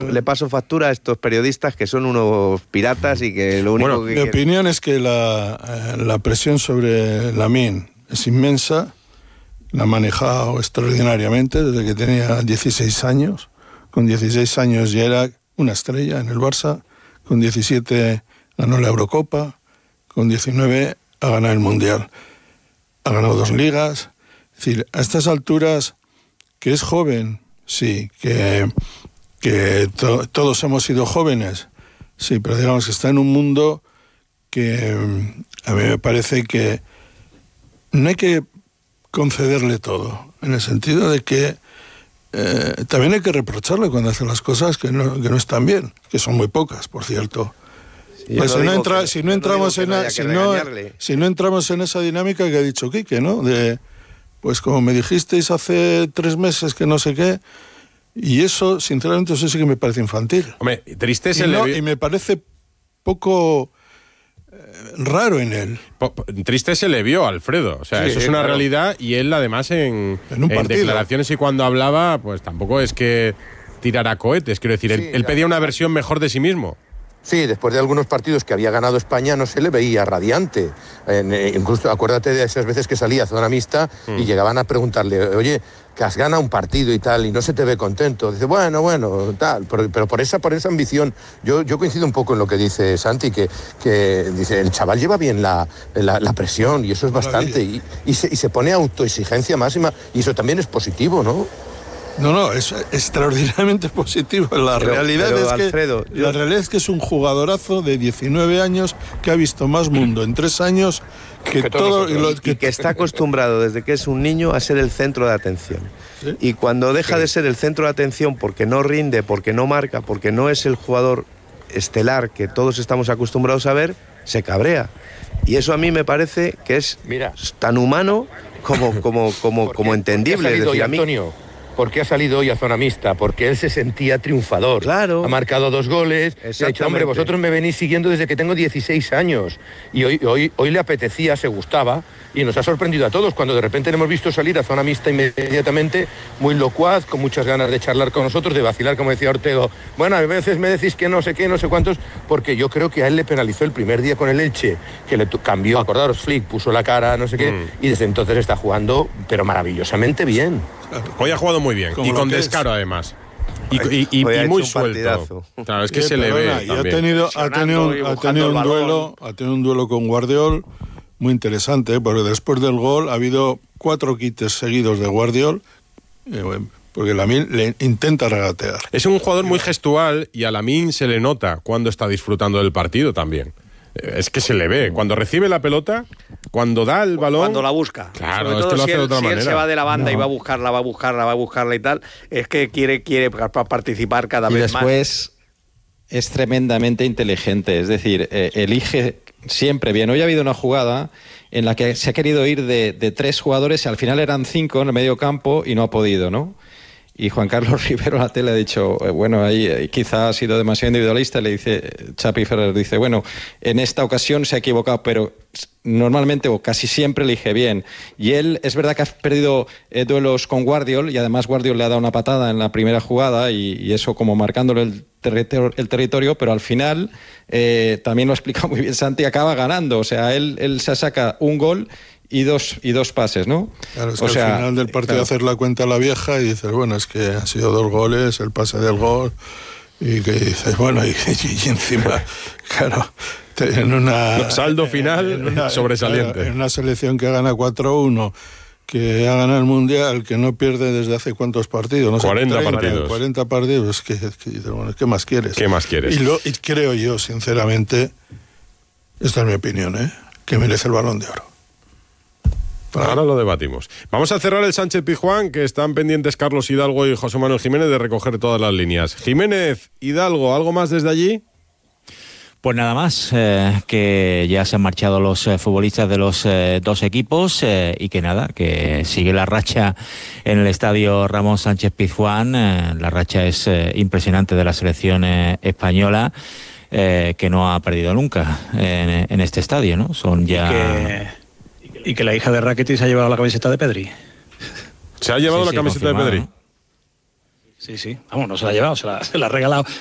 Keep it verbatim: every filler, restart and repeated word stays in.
Le paso factura a estos periodistas que son unos piratas y que lo único bueno, que... Mi opinión es que la, eh, la presión sobre Lamine es inmensa, la ha manejado extraordinariamente desde que tenía dieciséis años. Con dieciséis años ya era una estrella en el Barça, con diecisiete ganó la Eurocopa, con diecinueve ha ganado el Mundial, ha ganado dos ligas. Es decir, a estas alturas, que es joven, sí, que... que to- todos hemos sido jóvenes, sí, pero digamos que está en un mundo que a mí me parece que no hay que concederle todo, en el sentido de que eh, también hay que reprocharle cuando hace las cosas que no, que no están bien, que son muy pocas, por cierto. Sí, pues no si, no entra, que, si, no entramos no en no a, si, no, si no entramos en esa dinámica que ha dicho Quique, ¿no? De, pues como me dijisteis hace tres meses que no sé qué. Y eso, sinceramente, eso sí que me parece infantil. Hombre, triste es y, el... no, y me parece poco eh, raro en él. Po- po- triste se le vio a Alfredo. O sea, Sí, eso es sí, una claro. realidad y él, además, en, En un en partido. declaraciones y cuando hablaba, pues tampoco es que tirara cohetes. Quiero decir, él, Sí, él ya. pedía una versión mejor de sí mismo. Sí, después de algunos partidos que había ganado España no se le veía radiante. En, eh, incluso acuérdate de esas veces que salía a zona mixta Mm. y llegaban a preguntarle, oye, que has ganado un partido y tal, y no se te ve contento. Dice, bueno, bueno, tal, pero, pero por esa por esa ambición, yo, yo coincido un poco en lo que dice Santi, que, que dice, el chaval lleva bien la, la, la presión, y eso es bastante, y, y, se, y se pone autoexigencia máxima, y eso también es positivo, ¿no? No, no, es extraordinariamente positivo. La Pero- realidad pero, es que Alfredo, yo- la realidad es que es un jugadorazo de diecinueve años que ha visto más mundo en tres años que, Que todos todo nosotros. lo y que está acostumbrado desde que es un niño a ser el centro de atención. ¿Sí? Y cuando deja de ser el centro de atención porque no rinde, porque no marca, porque no es el jugador estelar que todos estamos acostumbrados a ver, se cabrea. Y eso a mí me parece que es Mira. tan humano como, como, como, ¿Por como qué? entendible. ¿Por qué ha Es salido decir, hoy, a mí, Antonio? ¿Por qué ha salido hoy a zona mixta? Porque él se sentía triunfador. Claro. Ha marcado dos goles. Le ha dicho, Exactamente. hombre, vosotros me venís siguiendo desde que tengo dieciséis años. Y hoy, hoy, hoy le apetecía, se gustaba, y nos ha sorprendido a todos cuando de repente le hemos visto salir a zona mixta inmediatamente, muy locuaz, con muchas ganas de charlar con nosotros, de vacilar, como decía Ortego. Bueno, a veces me decís que no sé qué, no sé cuántos, porque yo creo que a él le penalizó el primer día con el Elche, que le tu- cambió, acordaros, Flick puso la cara, no sé qué, Mm. y desde entonces está jugando, pero maravillosamente bien. Hoy ha jugado muy bien Como y lo con que es. descaro, además. Y, y- y- Hoy ha y hecho muy un suelto. partidazo. Claro, es que Eh, se le perdona, ve y ha también. tenido, ha tenido, un- y ha buscando tenido el un balón. duelo, ha tenido un duelo con Guardiol muy interesante, ¿eh? Porque después del gol ha habido cuatro quites seguidos de Guardiol, eh, bueno, porque Lamine le intenta regatear. Es un jugador muy gestual y a Lamine se le nota cuando está disfrutando del partido también. Eh, Es que se le ve. Cuando recibe la pelota, cuando da el balón... Cuando la busca. Claro, Sobre es todo que lo si hace de él, otra si él manera. se va de la banda No. y va a buscarla, va a buscarla, va a buscarla y tal, es que quiere, quiere pa- pa- participar cada Y vez más. después es tremendamente inteligente, es decir, eh, elige siempre bien. Hoy ha habido una jugada en la que se ha querido ir de, de tres jugadores y al final eran cinco en el medio campo y no ha podido, ¿no? Y Juan Carlos Rivero en la tele ha dicho, eh, bueno, ahí eh, quizá ha sido demasiado individualista, le dice, Chapi Ferrer dice, bueno, en esta ocasión se ha equivocado, pero s- normalmente o casi siempre elige bien. Y él, es verdad que ha perdido eh, duelos con Guardiol y además Guardiol le ha dado una patada en la primera jugada y, y eso como marcándole el, territorio, el territorio, pero al final, eh, también lo ha explicado muy bien Santi, acaba ganando. O sea, él, él se saca un gol y dos, y dos pases, ¿no? Claro, es o que sea, al final del partido claro. hacer la cuenta a la vieja y dices, bueno, es que han sido dos goles, el pase del gol, y que dices, bueno, y, y encima, claro, te- en una... Saldo final en una- sobresaliente. claro, en una selección que gana cuatro uno, que ha ganado el Mundial, que no pierde desde hace cuántos partidos, no sé, cuarenta treinta, partidos. cuarenta partidos, es que, es que dices, bueno, ¿qué más quieres? ¿Qué más quieres? Y, lo, y creo yo, sinceramente, esta es mi opinión, ¿eh? que merece el Balón de Oro. Para- Ahora lo debatimos. Vamos a cerrar el Sánchez Pizjuán, que están pendientes Carlos Hidalgo y José Manuel Jiménez de recoger todas las líneas. Jiménez, Hidalgo, ¿algo más desde allí? Pues nada más, eh, que ya se han marchado los eh, futbolistas de los eh, dos equipos eh, y que nada, que sigue la racha en el estadio Ramón Sánchez Pizjuán. Eh, la racha es eh, impresionante de la selección eh, española, eh, que no ha perdido nunca en, en este estadio, ¿no? Son ya... Que, y que la hija de Rakitic se ha llevado la camiseta de Pedri. ¿Se ha llevado Sí, la sí, camiseta de confirmado, Pedri? ¿no? Sí, sí. Vamos, no se la ha llevado, se la, se la ha regalado